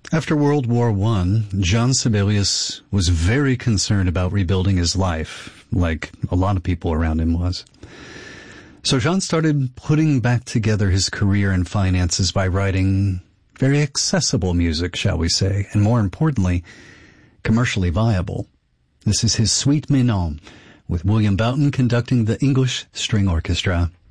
After World War I, Jean Sibelius was very concerned about rebuilding his life, like a lot of people around him was. So Jean started putting back together his career and finances by writing very accessible music, shall we say, and more importantly, commercially viable. This is his Suite Manon, with William Boughton conducting the English String Orchestra.